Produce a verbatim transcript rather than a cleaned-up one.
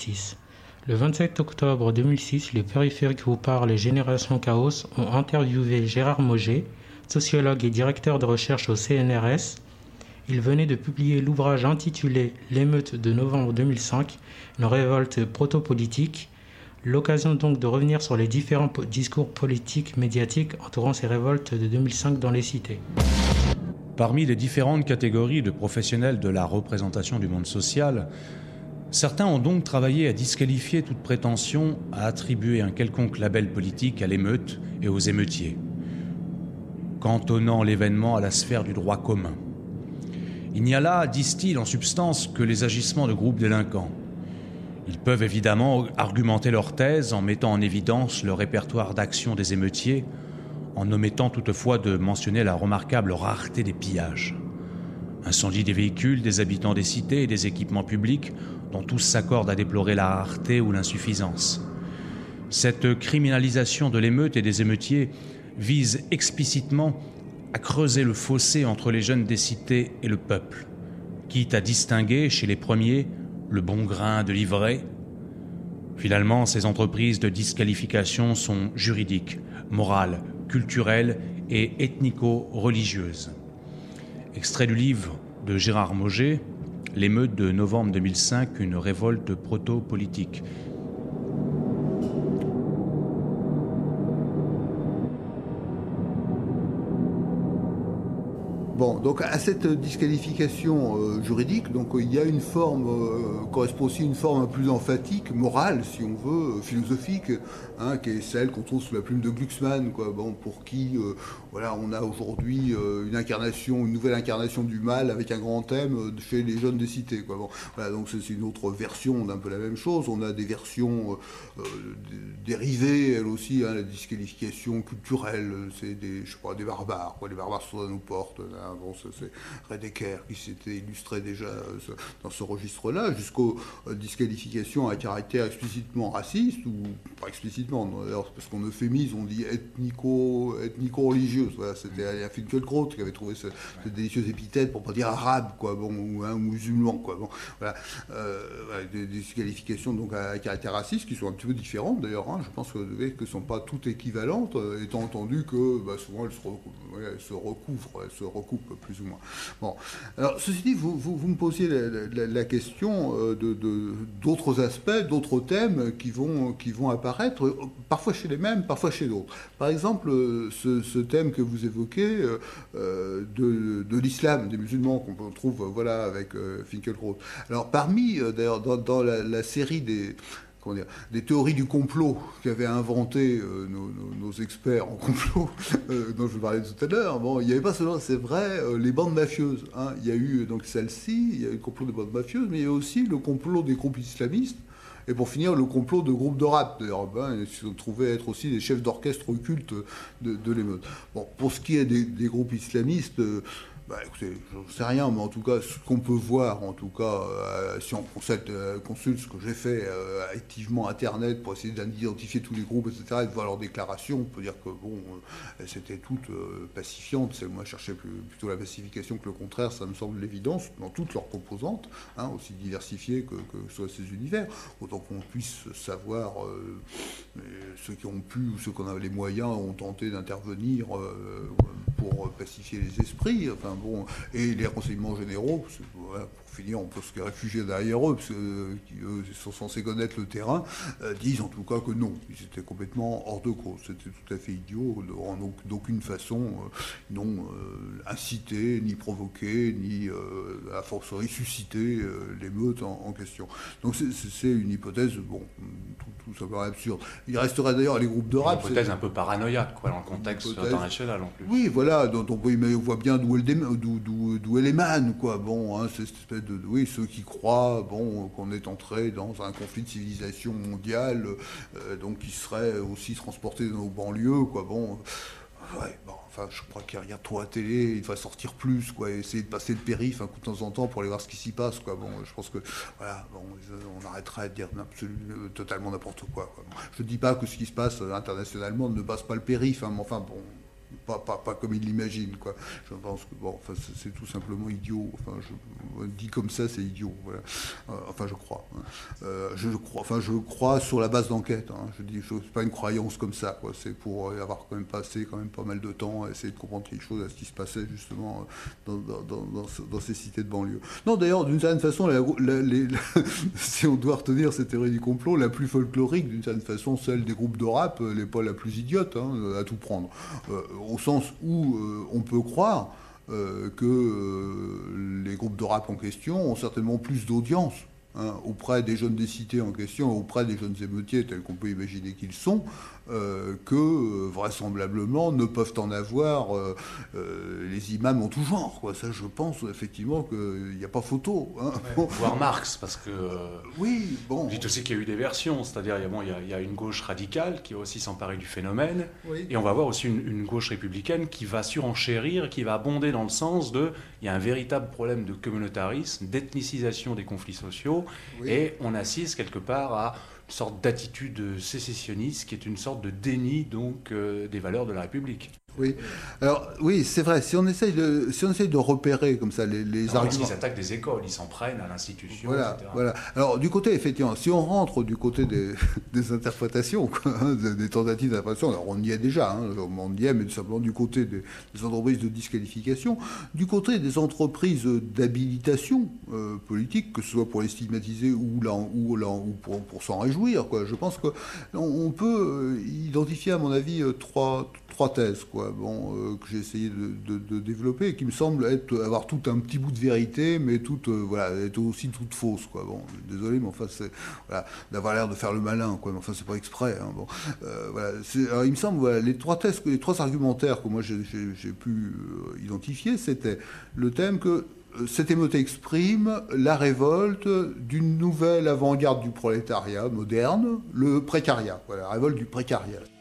six. Le vingt-sept octobre deux mille six, les périphériques vous parlent et Génération Chaos ont interviewé Gérard Mauger, sociologue et directeur de recherche au C N R S. Il venait de publier l'ouvrage intitulé « L'émeute de novembre deux mille cinq, une révolte proto-politique ». L'occasion donc de revenir sur les différents po- discours politiques médiatiques entourant ces révoltes de deux mille cinq dans les cités. Parmi les différentes catégories de professionnels de la représentation du monde social, certains ont donc travaillé à disqualifier toute prétention à attribuer un quelconque label politique à l'émeute et aux émeutiers, cantonnant l'événement à la sphère du droit commun. Il n'y a là, disent-ils en substance, que les agissements de groupes délinquants. Ils peuvent évidemment argumenter leur thèse en mettant en évidence le répertoire d'action des émeutiers, en omettant toutefois de mentionner la remarquable rareté des pillages. Incendie des véhicules, des habitants des cités et des équipements publics, dont tous s'accordent à déplorer la rareté ou l'insuffisance. Cette criminalisation de l'émeute et des émeutiers vise explicitement à creuser le fossé entre les jeunes des cités et le peuple, quitte à distinguer chez les premiers le bon grain de l'ivraie. Finalement, ces entreprises de disqualification sont juridiques, morales, culturelles et ethnico-religieuses. Extrait du livre de Gérard Mauger, « L'émeute de novembre deux mille cinq, une révolte proto-politique ». Bon, donc à cette disqualification euh, juridique, donc euh, il y a une forme, euh, correspond aussi une forme plus emphatique, morale, si on veut, euh, philosophique, hein, qui est celle qu'on trouve sous la plume de Glucksmann, quoi. Bon, pour qui, euh, voilà, on a aujourd'hui euh, une incarnation, une nouvelle incarnation du mal avec un grand thème euh, chez les jeunes des cités, quoi. Bon, voilà, donc c'est une autre version d'un peu la même chose. On a des versions euh, dérivées, elles aussi, hein, la disqualification culturelle, c'est des, je sais pas, des barbares, quoi. Les barbares sont à nos portes. Là, bon, ça, c'est Redeker qui s'était illustré déjà euh, dans ce registre-là, jusqu'aux euh, disqualifications à caractère explicitement raciste, ou pas explicitement, d'ailleurs, parce qu'on euphémise, on dit ethnico, ethnico-religieuse. Voilà, c'était Alia Finkielkraut qui avait trouvé ce, ce délicieux épithète pour pas dire arabe, quoi, bon, ou hein, musulman, quoi. Bon, voilà, euh, voilà, des, des disqualifications donc à, à caractère raciste qui sont un petit peu différentes d'ailleurs. Hein, je pense que qu'elles ne sont pas toutes équivalentes, euh, étant entendu que bah, souvent elles se, recouvrent, ouais, elles se recouvrent, elles se recouvrent plus ou moins. Bon, alors ceci dit, vous, vous, vous me posiez la, la, la question de, de, d'autres aspects, d'autres thèmes qui vont, qui vont apparaître, parfois chez les mêmes, parfois chez d'autres. Par exemple, ce, ce thème que vous évoquez euh, de, de l'islam, des musulmans qu'on trouve voilà, avec euh, Finkielkraut. Alors parmi, d'ailleurs, dans, dans la, la série des... Comment dire, des théories du complot qu'avaient inventé euh, nos, nos, nos experts en complot, euh, dont je vous parlais tout à l'heure. Bon, il n'y avait pas seulement, c'est vrai, euh, les bandes mafieuses. Hein. Il y a eu donc celle-ci, il y a eu le complot des bandes mafieuses, mais il y a aussi le complot des groupes islamistes. Et pour finir, le complot de groupes de rap, d'ailleurs, ben, ils se sont trouvés être aussi des chefs d'orchestre occultes de, de l'émeute. Bon, pour ce qui est des, des groupes islamistes, euh, bah, écoutez, je ne sais rien, mais en tout cas, ce qu'on peut voir, en tout cas, euh, si on consulte, euh, consulte ce que j'ai fait euh, activement Internet pour essayer d'identifier tous les groupes, et cetera, et de voir leurs déclarations, on peut dire que, bon, euh, c'était toutes euh, pacifiantes. C'est, moi, je cherchais plus, plutôt la pacification que le contraire, ça me semble l'évidence, dans toutes leurs composantes, hein, aussi diversifiées que, que soient ces univers, autant qu'on puisse savoir, euh, ceux qui ont pu, ou ceux qui en avaient les moyens, ont tenté d'intervenir euh, pour pacifier les esprits, enfin, bon, et les renseignements généraux, parce que, voilà, pour finir, on peut se réfugier derrière eux, parce qu'eux eux, sont censés connaître le terrain, euh, disent en tout cas que non, ils étaient complètement hors de cause, c'était tout à fait idiot, en d'aucune façon, euh, n'ont euh, incité, ni provoqué, ni euh, a fortiori suscité euh, l'émeute en, en question. Donc c'est, c'est une hypothèse, bon, tout, tout ça paraît absurde. Il resterait d'ailleurs les groupes de rap. Une hypothèse un peu paranoïaque, quoi, dans le contexte international en plus. Oui, voilà, donc on voit bien d'où elle, d'où, d'où, d'où elle émane, quoi. Bon, hein, c'est cette espèce de, oui, ceux qui croient, bon, qu'on est entré dans un conflit de civilisation mondiale, euh, donc qui serait aussi transporté dans nos banlieues, quoi. Bon, ouais, bon. Enfin, je crois qu'il regarde trop la télé, il va sortir plus, quoi, et essayer de passer le périph' un coup de temps en temps pour aller voir ce qui s'y passe, quoi. Bon, je pense que, voilà, bon, on arrêterait de dire absolument, totalement n'importe quoi, quoi. Bon, je ne dis pas que ce qui se passe internationalement ne passe pas le périph', hein, mais enfin, bon, Pas, pas, pas comme il l'imagine, quoi. Je pense que bon, enfin, c'est, c'est tout simplement idiot. Enfin, je dit comme ça, c'est idiot. Voilà. Euh, enfin, je crois. Hein. Euh, je crois. Enfin, je crois sur la base d'enquête. Hein. Je dis, c'est pas une croyance comme ça, quoi. C'est pour avoir quand même passé quand même pas mal de temps à essayer de comprendre quelque chose à ce qui se passait justement dans, dans, dans, dans, dans ces cités de banlieue. Non, d'ailleurs, d'une certaine façon, la, la, les, la, si on doit retenir cette théorie du complot, la plus folklorique, d'une certaine façon, celle des groupes de rap, elle n'est pas la plus idiote, hein, à tout prendre. Euh, au sens où euh, on peut croire euh, que euh, les groupes de rap en question ont certainement plus d'audience hein, auprès des jeunes des cités en question, auprès des jeunes émeutiers tels qu'on peut imaginer qu'ils sont, euh, que euh, vraisemblablement ne peuvent en avoir euh, euh, les imams en tout genre. Quoi. Ça, je pense effectivement qu'il n'y a pas photo. Hein. Ouais, voire Marx, parce que... Euh, oui, bon... Dites aussi qu'il y a eu des versions, c'est-à-dire il y a, bon, il y a, il y a une gauche radicale qui va aussi s'emparer du phénomène, oui. Et on va voir aussi une, une gauche républicaine qui va surenchérir, qui va abonder dans le sens de... Il y a un véritable problème de communautarisme, d'ethnicisation des conflits sociaux, oui. Et on assiste quelque part à... une sorte d'attitude sécessionniste qui est une sorte de déni donc euh, des valeurs de la République. Oui, alors oui, c'est vrai. Si on essaye de, si on essaye de repérer comme ça les, les non, arguments, ils attaquent des écoles, ils s'en prennent à l'institution, voilà, et cetera. Voilà. Alors du côté effectivement, si on rentre du côté des, des interprétations, quoi, hein, des tentatives d'interprétation, alors on y est déjà, hein, on y est, mais tout simplement du côté des, des entreprises de disqualification, du côté des entreprises d'habilitation euh, politique, que ce soit pour les stigmatiser ou là, ou là, ou pour, pour s'en réjouir, quoi. Je pense que on, on peut identifier, à mon avis, trois trois thèses, quoi, bon, euh, que j'ai essayé de, de, de développer et qui me semblent être, avoir tout un petit bout de vérité, mais toutes, euh, voilà, être aussi toutes fausses, quoi. Bon, désolé, mais enfin, c'est voilà, d'avoir l'air de faire le malin, quoi. Mais enfin, c'est pas exprès. Hein, bon, euh, voilà. Alors, il me semble, voilà, les trois thèses, les trois argumentaires que moi j'ai, j'ai, j'ai pu euh, identifier, c'était le thème que cette émeute exprime la révolte d'une nouvelle avant-garde du prolétariat moderne, le précariat, voilà, la révolte du précariat.